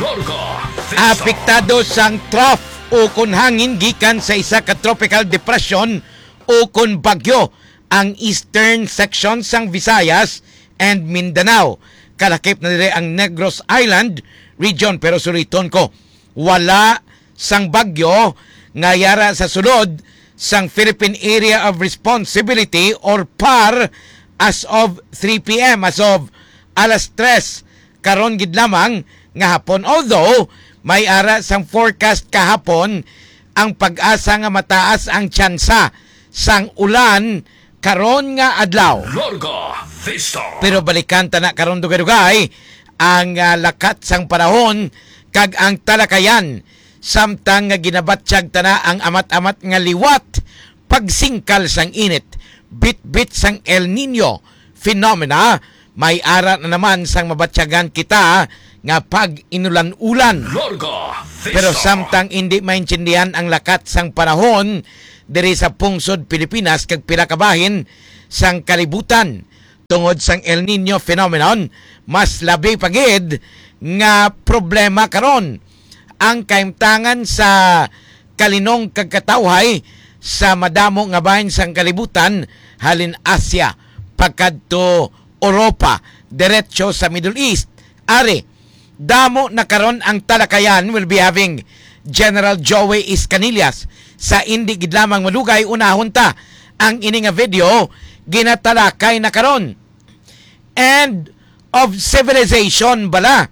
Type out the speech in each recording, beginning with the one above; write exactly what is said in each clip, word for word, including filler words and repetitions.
Apektado sang trough o kun hangin gikan sa isa ka tropical depression o kun bagyo ang eastern section sang Visayas and Mindanao. Kalakip na dire ang Negros Island region, pero suriton ko, wala sang bagyo nga yara sa sulod sang Philippine Area of Responsibility or P A R as of three p m as of alas tres karon gid lamang nga hapon. Although may ara sang forecast kahapon ang pag-asa nga mataas ang tsansa sang ulan karon nga adlaw. Pero balikan ta na karon dugay-dugay ang uh, lakat sang panahon kag ang talakayan samtang nga ginabatsyag ta na ang amat-amat nga liwat pagsingkal sang init bit-bit sang El Nino phenomena. May ara na naman sang mabatsyagan kita nga pag inulan-ulan. Pero samtang hindi maintindihan ang lakat sang panahon diri sa pungsod Pilipinas kag pila ka bahin sang kalibutan tungod sang El Nino phenomenon, mas labi pagid nga problema karon ang kaimtangan sa kalinong kagkatawhay sa madamo nga bahin sang kalibutan halin Asia pagkadto Europa diretso sa Middle East. Ari, damo na karon ang talakayan. Will be having General Joey Iscanillas sa indi gid lamang malugay. Unahon ta ang ini nga video ginatalakay na karon. End of civilization bala,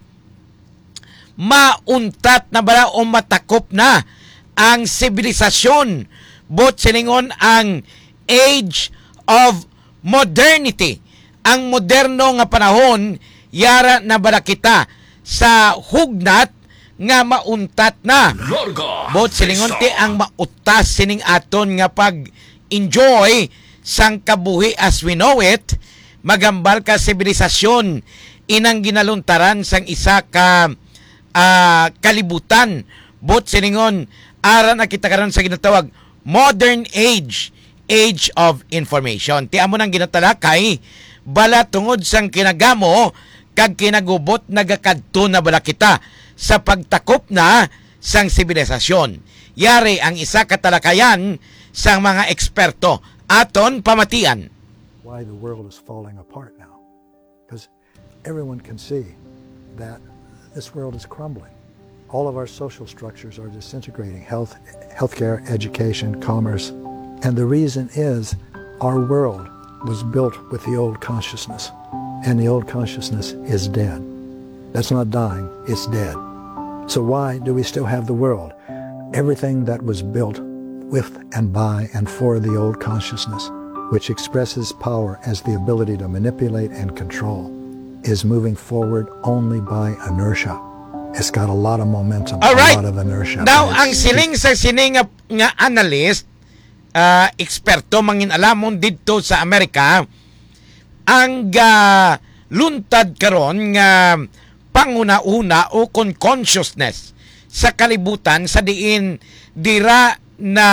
mauntat na bala o matakop na ang sibilisasyon, bot siningon ang age of modernity. Ang moderno nga panahon yara na bala kita sa hugnat nga mauntat na. Bot silingon ti ang mautas sining aton nga pag-enjoy sang kabuhi as we know it. Magambal ka sibilisasyon inang ginaluntaran sang isa ka uh, kalibutan. Bot siningon ara na kita karon sa ginatawag modern age, age of information. Ti amo nang ginatalakay bala tungod sang kinagamo kag kinagubot nagakadto na bala kita sa pagtakop na sang sibilisasyon. Yari ang isa katalakayan sang mga eksperto aton pamatian. Why the world is falling apart now? Because everyone can see that this world is crumbling. All of our social structures are disintegrating. Health, healthcare, education, commerce. And the reason is our world was built with the old consciousness, and the old consciousness is dead. That's not dying, it's dead. So why do we still have the world? Everything that was built with and by and for the old consciousness, which expresses power as the ability to manipulate and control, is moving forward only by inertia. It's got a lot of momentum, all right. A lot of inertia. Now, ang siling sa sining nga analyst, Uh, eksperto mangin alamon dito sa Amerika, ang uh, luntad karon nga panguna-una o kon consciousness sa kalibutan sa diin dira na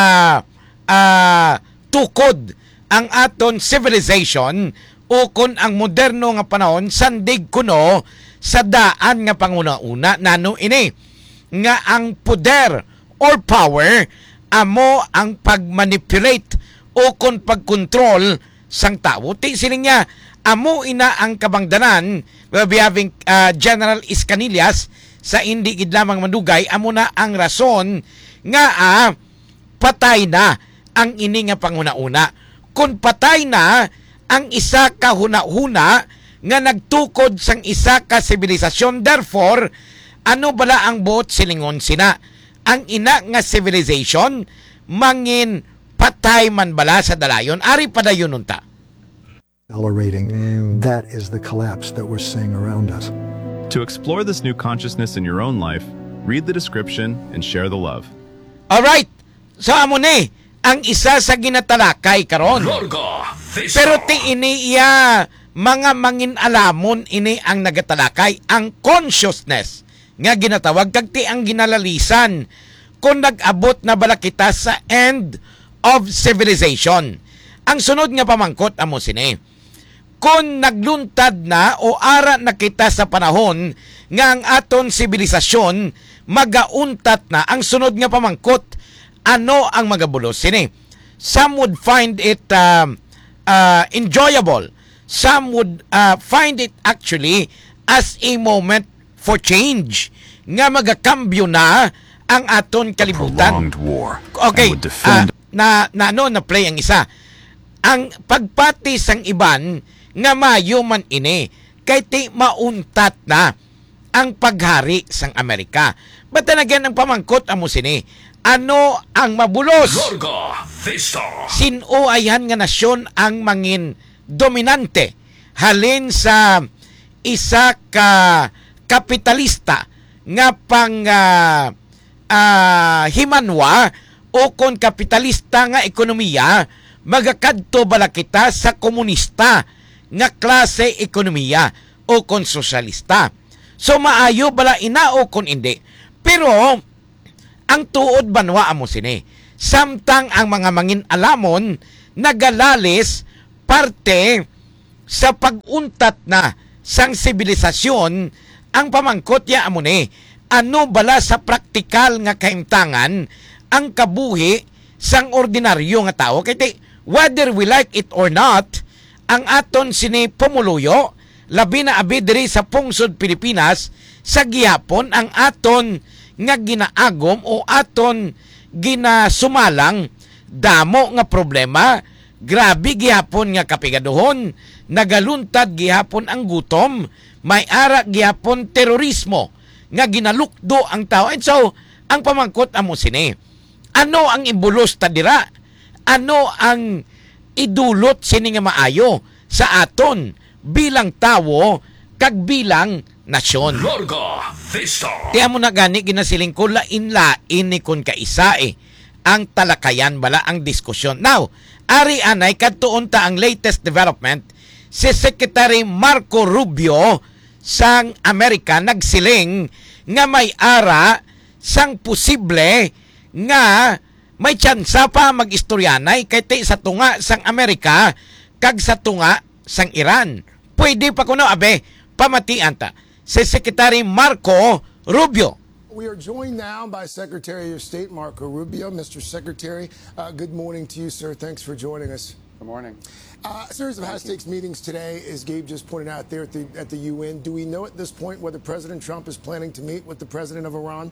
uh, tukod ang aton civilization o kon ang moderno nga panahon sandig kuno sa daan nga panguna-una nano ini nga ang poder or power amo ang pagmanipulate o kon pagkontrol sang tao. Ti sining niya amo ina ang kabangdanan. We'll be having uh, General Iscanillas sa indi gid lamang madugay amo na ang rason nga ah, patay na ang ini nga panguna-una. Kung patay na ang isa ka huna-huna nga nagtukod sang isa ka sibilisasyon, therefore ano bala ang buot silingon sina? Ang ina nga civilization mangin patay man bala sa dalayon. Ari padayon unta. Accelerating. That is the collapse that we're seeing around us. To explore this new consciousness in your own life, read the description and share the love. All right. So amo ni ang isa sa ginatalakay karon. Pero ti ini iya mga mangin alamon ini ang nagatalakay ang consciousness nga ginatawag kag ti ang ginalalisan kung nag-abot na bala kita sa end of civilization. Ang sunod nga pamangkot amo sini, kung nagluntad na o ara na kita sa panahon nga ang aton sibilisasyon magauntat na, ang sunod nga pamangkot, ano ang magabulos sini? Some would find it uh, uh, enjoyable. Some would uh, find it actually as a moment for change. Nga magakambyo na ang aton kalibutan. War Okay, and would defend- uh, na, na ano na play ang isa. Ang pagpati sang iban nga mayo man ini kay ti mauntat na ang paghari sang Amerika. But then again, ang pamangkot amo sini, ano ang mabulos? Larga Vista. Sino ayan nga nasyon ang mangin dominante halin sa isa ka kapitalista nga pang uh, uh, himanwa o kon kapitalista nga ekonomiya, magakadto bala kita sa komunista nga klase ekonomiya o kon sosyalista. So maayo bala ina o kon hindi. Pero ang tuod banwa amo sini, samtang ang mga mangin alamon nagalalis parte sa paguntat na sang sibilisasyon, ang pamangkot ya amo ni, ano bala sa praktikal nga kahimtangan ang kabuhi sang ordinaryo nga tao. Kaya whether we like it or not, ang aton sini pumuluyo, labi na abi diri sa pungsod Pilipinas, sa gihapon ang aton nga ginaagom o aton ginasumalang damo nga problema, grabe gihapon nga kapigaduhon, nagaluntad gihapon ang gutom, may ara gihapon terorismo, nga ginalukdo ang tao. And so, ang pamangkot amo sini, ano ang ibulos ta dira? Ano ang idulot sini nga maayo sa aton bilang tawo kag bilang nasyon? Larga Vista. Tiyan mo na gani ginasiling ko lain-lain ni kun kaisa eh. Ang talakayan bala ang diskusyon. Now, ari anay kadtuon ta ang latest development, si Secretary Marco Rubio sang Amerika nagsiling nga may ara sang posible nga may tsansa pa mag-istoryanay kay ti sa tunga sang Amerika kag sa tunga sang Iran. Pwede pa kuno abe pamatian ta si Secretary Marco Rubio. We are joined now by Secretary of State Marco Rubio. Mister Secretary, uh, good morning to you, sir. Thanks for joining us. Good morning. Uh, a series of high-stakes meetings today, as Gabe just pointed out there at the, at the U N. Do we know at this point whether President Trump is planning to meet with the president of Iran?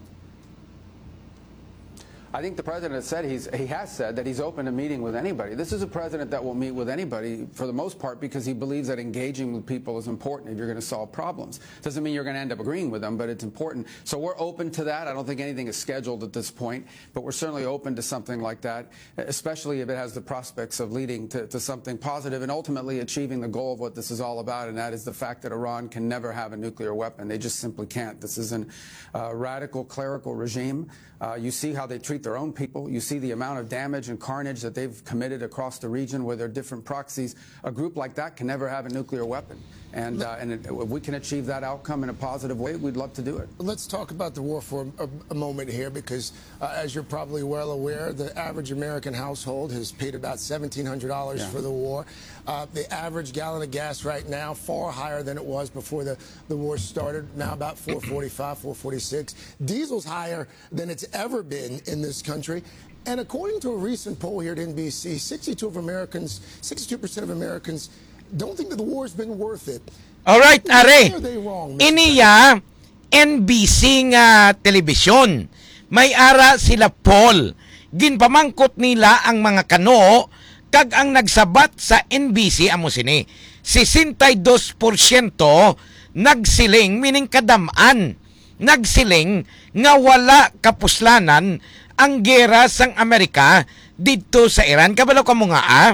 I think the president has said he's, he has said that he's open to meeting with anybody. This is a president that will meet with anybody for the most part because he believes that engaging with people is important if you're going to solve problems. Doesn't mean you're going to end up agreeing with them, but it's important. So we're open to that. I don't think anything is scheduled at this point, but we're certainly open to something like that, especially if it has the prospects of leading to, to something positive and ultimately achieving the goal of what this is all about, and that is the fact that Iran can never have a nuclear weapon. They just simply can't. This is a uh, radical clerical regime. Uh, you see how they treat their own people. You see the amount of damage and carnage that they've committed across the region where there are different proxies. A group like that can never have a nuclear weapon. And, uh, and it, if we can achieve that outcome in a positive way, we'd love to do it. Let's talk about the war for a, a moment here because, uh, as you're probably well aware, the average American household has paid about seventeen hundred dollars yeah. for the war. Uh, the average gallon of gas right now, far higher than it was before the, the war started, now about four forty-five, four forty-six. Diesel's higher than it's ever been in this country. And according to a recent poll here at N B C, sixty-two of Americans, sixty-two percent of Americans don't think that the war's been worth it. Alright, are. Why are they wrong, Mister Iniya N B C nga telebisyon. May ara sila Paul. Ginpamangkot nila ang mga kano kag ang nagsabat sa N B C amo sini. sixty-two percent nagsiling, meaning kadamaan, nagsiling nga wala kapuslanan ang gera sang Amerika dito sa Iran. Kabalo ka mo nga ah,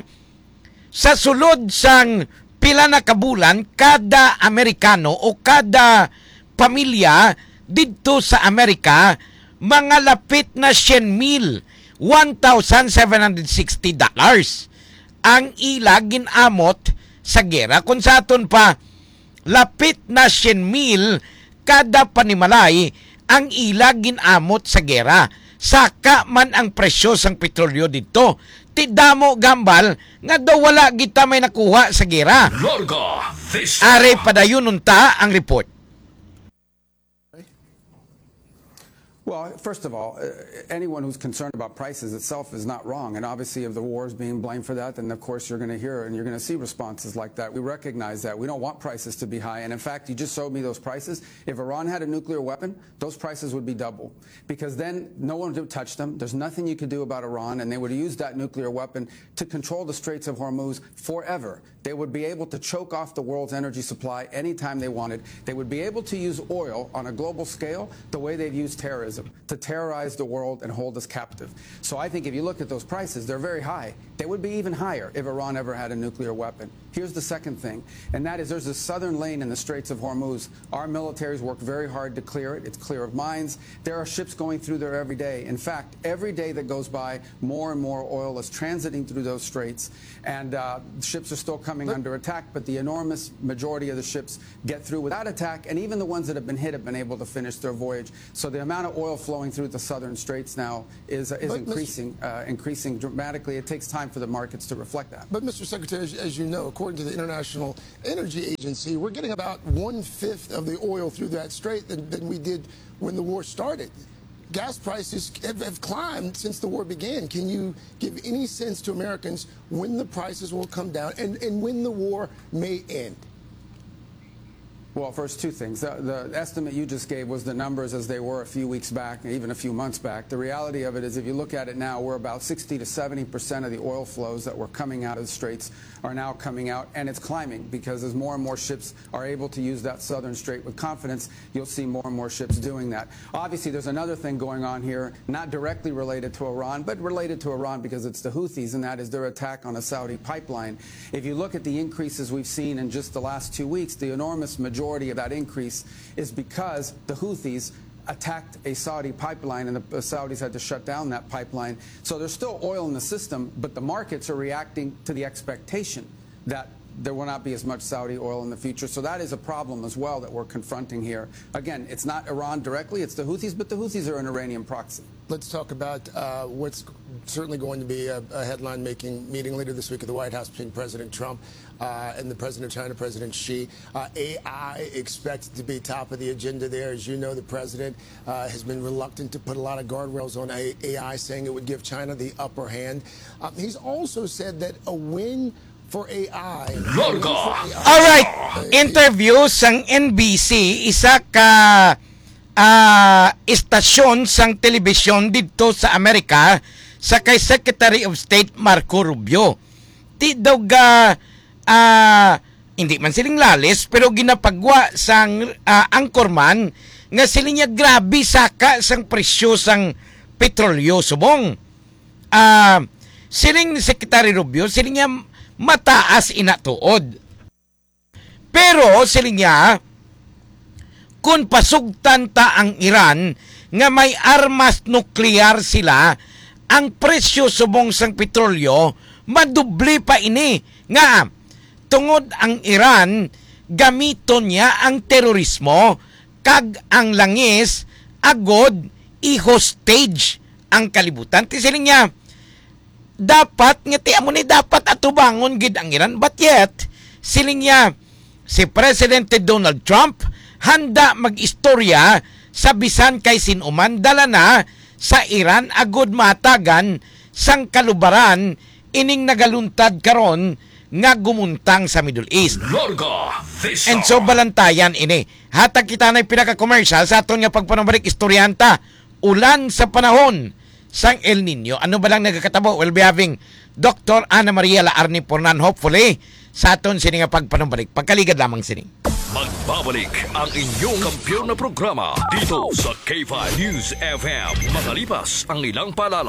sa sulod sang pila na kabulan, kada Amerikano o kada pamilya dito sa Amerika, mga lapit na ten mil, one thousand seven hundred sixty dollars ang ila ginamot sa gera. Kung sa aton pa, lapit na ten mil kada panimalay ang ila ginamot sa gera. Saka man ang presyo sang petrolyo dito, ti damo gambal nga daw wala kita may nakuha sa gera. Larga Vista. Are padayon unta ang report. Well, first of all, uh, anyone who's concerned about prices itself is not wrong. And obviously, if the war is being blamed for that, then of course you're going to hear and you're going to see responses like that. We recognize that. We don't want prices to be high. And in fact, you just showed me those prices. If Iran had a nuclear weapon, those prices would be double. Because then no one would touch them. There's nothing you could do about Iran. And they would use that nuclear weapon to control the Straits of Hormuz forever. They would be able to choke off the world's energy supply anytime they wanted. They would be able to use oil on a global scale the way they've used terrorism, to terrorize the world and hold us captive. So I think if you look at those prices, they're very high. They would be even higher if Iran ever had a nuclear weapon. Here's the second thing, and that is there's a southern lane in the Straits of Hormuz. Our militaries work very hard to clear it. It's clear of mines. There are ships going through there every day. In fact, every day that goes by, more and more oil is transiting through those straits, and uh, ships are still coming but, under attack, but the enormous majority of the ships get through without attack, and even the ones that have been hit have been able to finish their voyage. So the amount of oil flowing through the southern straits now is, uh, is increasing, uh, increasing dramatically. It takes time for the markets to reflect that. But, Mister Secretary, as, as you know, according to the International Energy Agency, we're getting about one-fifth of the oil through that strait than, than we did when the war started. Gas prices have, have climbed since the war began. Can you give any sense to Americans when the prices will come down and, and when the war may end? Well, first, two things. The, the estimate you just gave was the numbers as they were a few weeks back, even a few months back. The reality of it is if you look at it now, we're about sixty to seventy percent of the oil flows that were coming out of the straits are now coming out, and it's climbing because as more and more ships are able to use that southern strait with confidence, you'll see more and more ships doing that. Obviously, there's another thing going on here, not directly related to Iran, but related to Iran because it's the Houthis, and that is their attack on a Saudi pipeline. If you look at the increases we've seen in just the last two weeks, the enormous majority of that increase is because the Houthis attacked a Saudi pipeline and the Saudis had to shut down that pipeline. So there's still oil in the system, but the markets are reacting to the expectation that there will not be as much Saudi oil in the future. So that is a problem as well that we're confronting here. Again, it's not Iran directly, it's the Houthis, but the Houthis are an Iranian proxy. Let's talk about uh, what's certainly going to be a, a headline-making meeting later this week at the White House between President Trump uh, and the President of China, President Xi. Uh, A I expected to be top of the agenda there. As you know, the President uh, has been reluctant to put a lot of guardrails on A I, saying it would give China the upper hand. Uh, he's also said that a win for A I. Alright, interview sang N B C, isa ka uh, istasyon sang telebisyon dito sa Amerika sa kay Secretary of State Marco Rubio. Ti daw ga uh, hindi man siling lalis pero ginapagwa sang uh, anchorman nga siling niya grabe saka sang presyo sang petrolyo subong. Uh, siling ni Secretary Rubio siling niya mataas inatuod. Pero siling niya, kung pasugtan ta ang Iran nga may armas nuklear sila, ang presyo subong sang petrolyo madubli pa ini. Nga, tungod ang Iran, gamiton niya ang terorismo kag ang langis agod i-hostage ang kalibutan. Ti siling niya, dapat nga ti amo ni dapat atubangon gid ang Iran, but yet siling niya si Presidente Donald Trump handa mag-istorya sa bisan kay sinuman dala na sa Iran agud matagan sang kalubaran ining nagaluntad karon nga gumuntang sa Middle East. And so balantayan ini. Hatag kita na pinaka-commercial sa aton nga pagpanumalik istoryanta ulan sa panahon sang El Nino. Ano ba lang nagkakatabo? We'll be having Doctor Ana Maria Laarni Pornan, hopefully, sa aton sini nga pagpanumbalik. Pagkaligad lamang sini. Magbabalik ang inyong kampiyon na programa dito sa K five News F M. Makalipas ang ilang paalala.